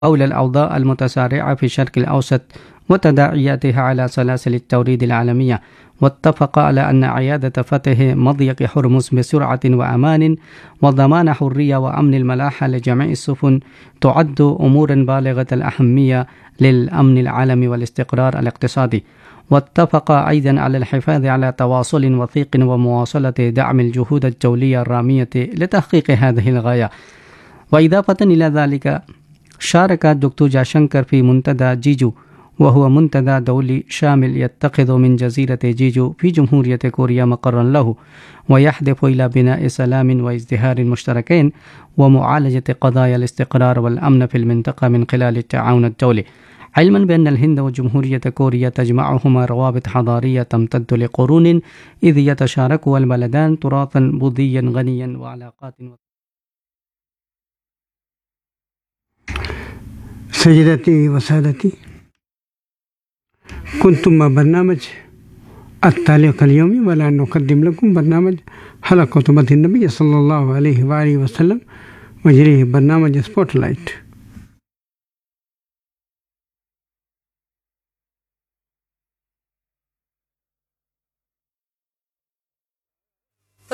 حول الأوضاع المتسارعة في الشرق الأوسط وتداعياتها على سلاسل التوريد العالمية، واتفق على أن إعادة فتح مضيق هرمز بسرعة وأمان وضمان حرية وأمن الملاحة لجميع السفن تعد أمورا بالغة الأهمية للأمن العالمي والاستقرار الاقتصادي. واتفق أيضا على الحفاظ على تواصل وثيق ومواصلة دعم الجهود الجوية الرامية لتحقيق هذه الغاية. وإضافة إلى ذلك، شارك الدكتور جاشنكر في منتدى جيجو، وهو منتدى دولي شامل يتخذ من جزيرة جيجو في جمهورية كوريا مقرا له، ويهدف إلى بناء سلام وازدهار مشتركين ومعالجة قضايا الاستقرار والأمن في المنطقة من خلال التعاون الدولي، علما بأن الهند وجمهورية كوريا تجمعهما روابط حضارية تمتد لقرون، إذ يتشارك البلدان تراثا بوذيا غنيا وعلاقات. سيداتي وسادتي، كنتم مع برنامج التعليق اليومي، ولا نقدم لكم برنامج حلقة مدح النبي صلى الله عليه وآله وسلم، وجريه برنامج سبوت لايت.